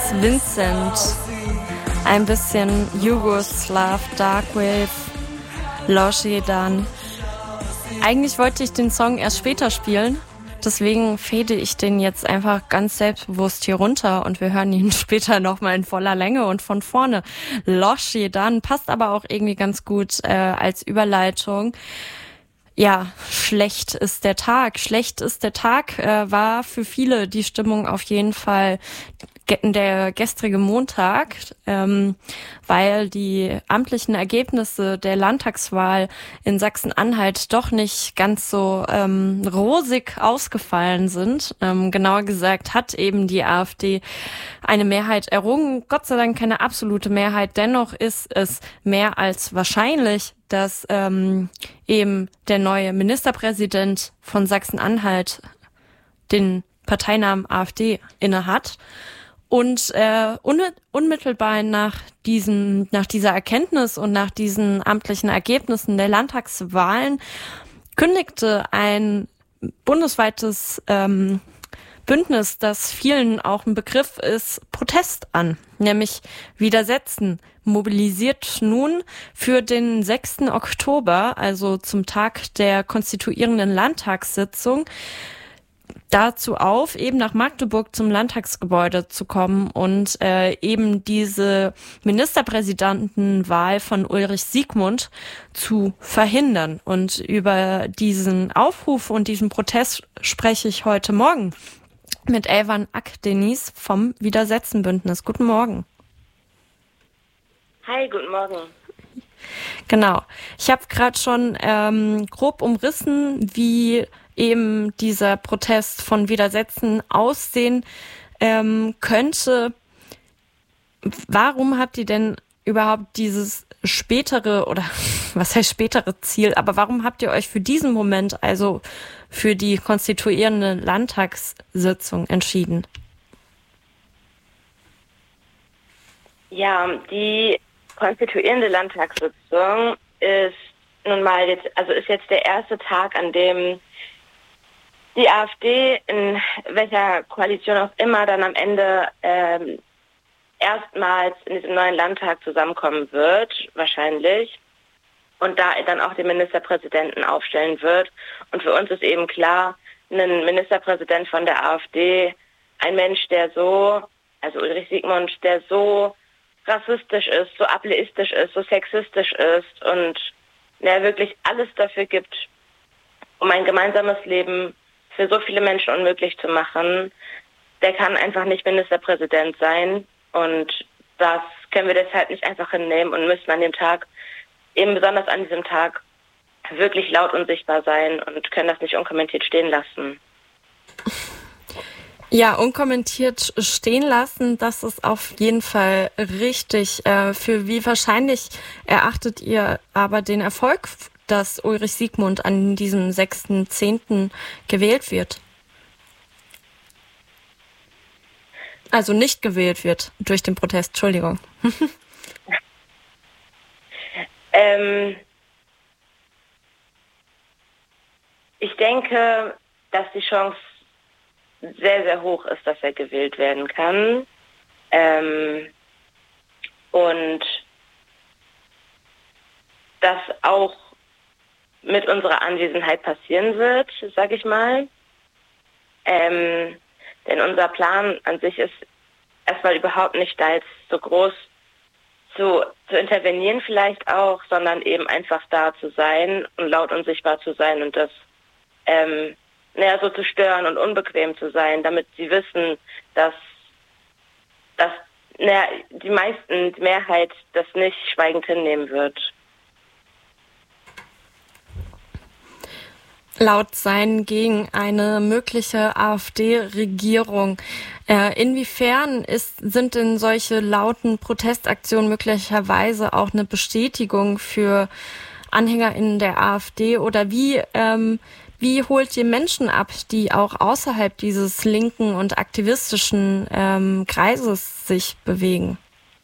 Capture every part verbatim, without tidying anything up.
Vincent. Ein bisschen Yugoslav, Darkwave, Loshedan. Eigentlich wollte ich den Song erst später spielen, deswegen fade ich den jetzt einfach ganz selbstbewusst hier runter und wir hören ihn später nochmal in voller Länge und von vorne. Loshedan passt aber auch irgendwie ganz gut äh, als Überleitung. Ja, schlecht ist der Tag. Schlecht ist der Tag äh, war für viele die Stimmung auf jeden Fall der gestrige Montag, ähm, weil die amtlichen Ergebnisse der Landtagswahl in Sachsen-Anhalt doch nicht ganz so ähm, rosig ausgefallen sind. Ähm, genauer gesagt hat eben die AfD eine Mehrheit errungen. Gott sei Dank keine absolute Mehrheit. Dennoch ist es mehr als wahrscheinlich, dass ähm, eben der neue Ministerpräsident von Sachsen-Anhalt den Parteinamen AfD innehat. Und äh, unmittelbar nach diesem, nach dieser Erkenntnis und nach diesen amtlichen Ergebnissen der Landtagswahlen kündigte ein bundesweites ähm, Bündnis, das vielen auch ein Begriff ist, Protest an, nämlich Widersetzen, mobilisiert nun für den sechsten Oktober, also zum Tag der konstituierenden Landtagssitzung, dazu auf, eben nach Magdeburg zum Landtagsgebäude zu kommen und äh, eben diese Ministerpräsidentenwahl von Ulrich Siegmund zu verhindern. Und über diesen Aufruf und diesen Protest spreche ich heute Morgen mit Elvan Akdeniz vom Widersetzen-Bündnis. Guten Morgen. Hi, guten Morgen. Genau. Ich habe gerade schon ähm, grob umrissen, wie eben dieser Protest von Widersetzen aussehen ähm, könnte. Warum habt ihr denn überhaupt dieses spätere oder was heißt spätere Ziel, aber warum habt ihr euch für diesen Moment, also für die konstituierende Landtagssitzung entschieden? Ja, die konstituierende Landtagssitzung ist nun mal jetzt, also ist jetzt der erste Tag, an dem die AfD, in welcher Koalition auch immer, dann am Ende ähm, erstmals in diesem neuen Landtag zusammenkommen wird, wahrscheinlich, und da dann auch den Ministerpräsidenten aufstellen wird. Und für uns ist eben klar, ein Ministerpräsident von der AfD, ein Mensch, der so, also Ulrich Siegmund, der so rassistisch ist, so ableistisch ist, so sexistisch ist und der wirklich alles dafür gibt, um ein gemeinsames Leben für so viele Menschen unmöglich zu machen, der kann einfach nicht Ministerpräsident sein. Und das können wir deshalb nicht einfach hinnehmen und müssen an dem Tag, eben besonders an diesem Tag, wirklich laut und sichtbar sein und können das nicht unkommentiert stehen lassen. Ja, unkommentiert stehen lassen, das ist auf jeden Fall richtig. Äh, für wie wahrscheinlich erachtet ihr aber den Erfolg, dass Ulrich Siegmund an diesem sechsten zehnten gewählt wird? Also nicht gewählt wird durch den Protest, Entschuldigung. ähm, ich denke, dass die Chance sehr, sehr hoch ist, dass er gewählt werden kann. Ähm, und dass auch mit unserer Anwesenheit passieren wird, sage ich mal. Ähm, denn unser Plan an sich ist erstmal überhaupt nicht da jetzt so groß zu, zu intervenieren vielleicht auch, sondern eben einfach da zu sein und laut und sichtbar zu sein und das ähm, naja, so zu stören und unbequem zu sein, damit sie wissen, dass, dass naja, die meisten, die Mehrheit das nicht schweigend hinnehmen wird. Laut sein gegen eine mögliche AfD-Regierung. Äh, inwiefern ist, sind denn solche lauten Protestaktionen möglicherweise auch eine Bestätigung für AnhängerInnen der AfD? Oder wie, ähm, wie holt ihr Menschen ab, die auch außerhalb dieses linken und aktivistischen ähm, Kreises sich bewegen?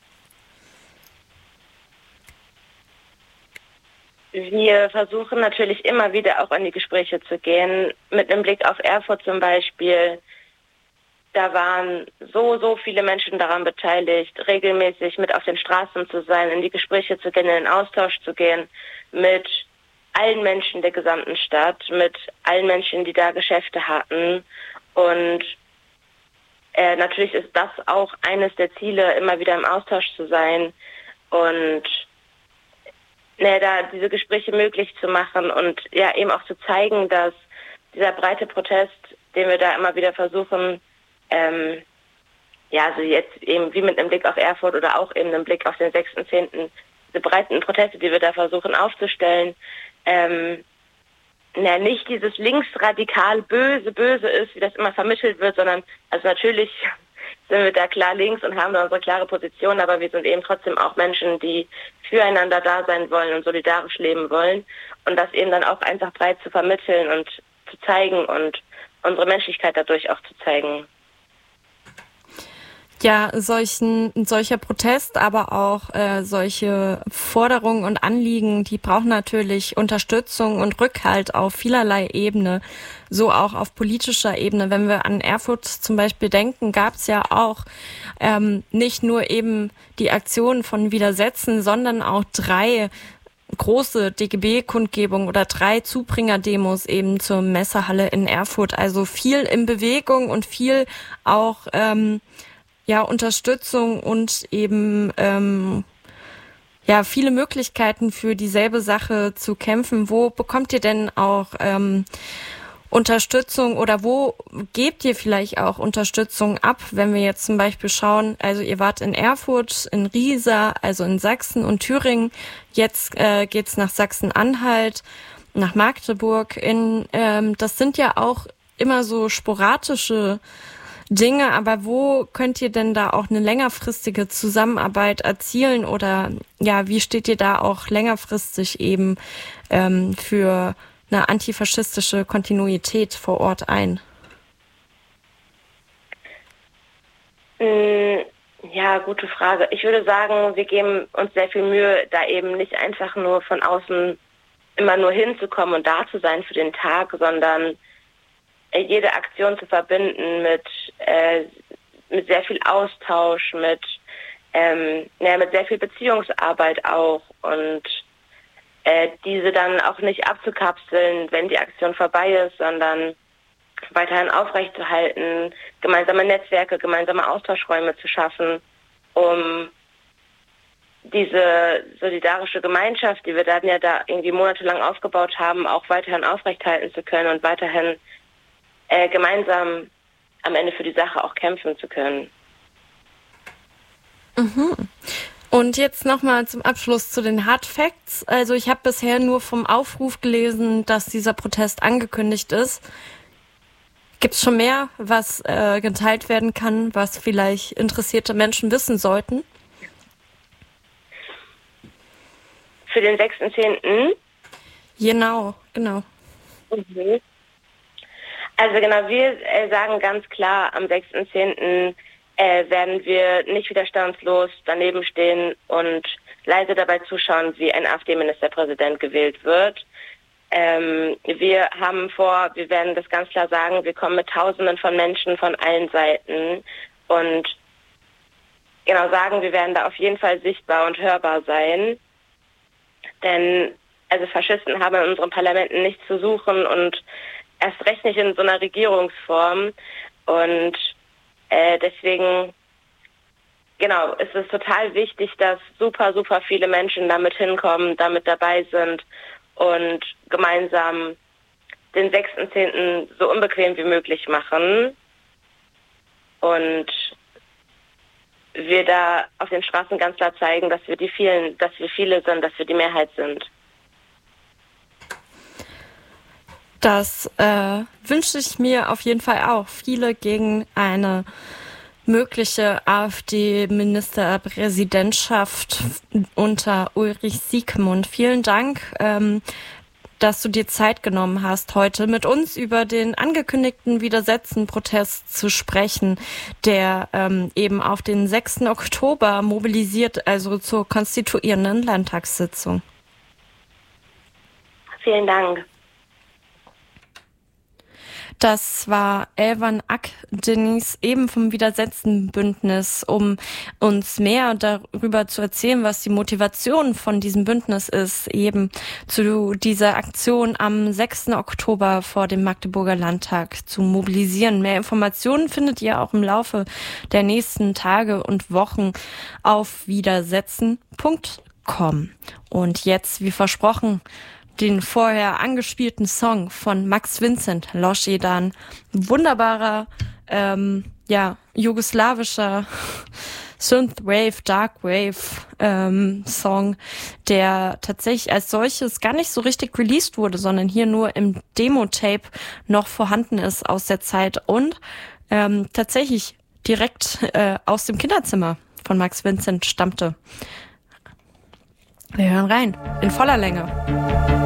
Wir versuchen natürlich immer wieder auch in die Gespräche zu gehen, mit einem Blick auf Erfurt zum Beispiel. da waren so, so viele Menschen daran beteiligt, regelmäßig mit auf den Straßen zu sein, in die Gespräche zu gehen, in den Austausch zu gehen, mit allen Menschen der gesamten Stadt, mit allen Menschen, die da Geschäfte hatten. Und äh, natürlich ist das auch eines der Ziele, immer wieder im Austausch zu sein und ne, da diese Gespräche möglich zu machen und ja eben auch zu zeigen, dass dieser breite Protest, den wir da immer wieder versuchen, ähm, ja, also jetzt eben wie mit einem Blick auf Erfurt oder auch eben einem Blick auf den sechsten zehnten, diese breiten Proteste, die wir da versuchen aufzustellen, ähm, na, nicht dieses linksradikal böse, böse ist, wie das immer vermittelt wird, sondern also natürlich sind wir da klar links und haben da unsere klare Position, aber wir sind eben trotzdem auch Menschen, die füreinander da sein wollen und solidarisch leben wollen und das eben dann auch einfach breit zu vermitteln und zu zeigen und unsere Menschlichkeit dadurch auch zu zeigen. Ja, solchen, solcher Protest, aber auch äh, solche Forderungen und Anliegen, die brauchen natürlich Unterstützung und Rückhalt auf vielerlei Ebene, so auch auf politischer Ebene. Wenn wir an Erfurt zum Beispiel denken, gab es ja auch ähm, nicht nur eben die Aktion von Widersetzen, sondern auch drei große D G B-Kundgebungen oder drei Zubringer-Demos eben zur Messehalle in Erfurt. Also viel in Bewegung und viel auch ähm, ja, Unterstützung und eben ähm, ja viele Möglichkeiten für dieselbe Sache zu kämpfen. Wo bekommt ihr denn auch ähm, Unterstützung oder wo gebt ihr vielleicht auch Unterstützung ab, wenn wir jetzt zum Beispiel schauen, also ihr wart in Erfurt, in Riesa, also in Sachsen und Thüringen, jetzt äh, geht's nach Sachsen-Anhalt, nach Magdeburg. In ähm, das sind ja auch immer so sporadische Dinge, aber wo könnt ihr denn da auch eine längerfristige Zusammenarbeit erzielen oder ja, wie steht ihr da auch längerfristig eben ähm, für eine antifaschistische Kontinuität vor Ort ein? Ja, gute Frage. Ich würde sagen, wir geben uns sehr viel Mühe, da eben nicht einfach nur von außen immer nur hinzukommen und da zu sein für den Tag, sondern jede Aktion zu verbinden mit äh, mit sehr viel Austausch, mit ähm, ja, mit sehr viel Beziehungsarbeit auch und äh, diese dann auch nicht abzukapseln, wenn die Aktion vorbei ist, sondern weiterhin aufrechtzuerhalten, gemeinsame Netzwerke, gemeinsame Austauschräume zu schaffen, um diese solidarische Gemeinschaft, die wir dann ja da irgendwie monatelang aufgebaut haben, auch weiterhin aufrechthalten zu können und weiterhin Äh, gemeinsam am Ende für die Sache auch kämpfen zu können. Mhm. Und jetzt nochmal zum Abschluss zu den Hard Facts. Also ich habe bisher nur vom Aufruf gelesen, dass dieser Protest angekündigt ist. Gibt es schon mehr, was äh, geteilt werden kann, was vielleicht interessierte Menschen wissen sollten? Für den sechsten zehnten? Genau, genau. Mhm. Also genau, wir äh, sagen ganz klar, am sechsten zehnten äh, werden wir nicht widerstandslos daneben stehen und leise dabei zuschauen, wie ein AfD-Ministerpräsident gewählt wird. Ähm, wir haben vor, wir werden das ganz klar sagen, wir kommen mit Tausenden von Menschen von allen Seiten und genau sagen, wir werden da auf jeden Fall sichtbar und hörbar sein. Denn also Faschisten haben in unseren Parlamenten nichts zu suchen und erst recht nicht in so einer Regierungsform. Und äh, deswegen, genau, ist es total wichtig, dass super, super viele Menschen damit hinkommen, damit dabei sind und gemeinsam den sechsten zehnten so unbequem wie möglich machen. Und wir da auf den Straßen ganz klar zeigen, dass wir die vielen, dass wir viele sind, dass wir die Mehrheit sind. Das äh, wünsche ich mir auf jeden Fall auch. Viele gegen eine mögliche AfD-Ministerpräsidentschaft unter Ulrich Siegmund. Vielen Dank, ähm, dass du dir Zeit genommen hast, heute mit uns über den angekündigten Widersetzen-Protest zu sprechen, der ähm, eben auf den sechsten Oktober mobilisiert, also zur konstituierenden Landtagssitzung. Vielen Dank. Das war Elvan Akdeniz, eben vom Widersetzen-Bündnis, um uns mehr darüber zu erzählen, was die Motivation von diesem Bündnis ist, eben zu dieser Aktion am sechsten Oktober vor dem Magdeburger Landtag zu mobilisieren. Mehr Informationen findet ihr auch im Laufe der nächsten Tage und Wochen auf widersetzen punkt com. Und jetzt, wie versprochen, den vorher angespielten Song von Max Vincent, Ložedan. Wunderbarer, ähm, ja, jugoslawischer Synthwave, Darkwave ähm, Song, der tatsächlich als solches gar nicht so richtig released wurde, sondern hier nur im Demo-Tape noch vorhanden ist aus der Zeit und ähm, tatsächlich direkt äh, aus dem Kinderzimmer von Max Vincent stammte. Wir hören rein, in voller Länge.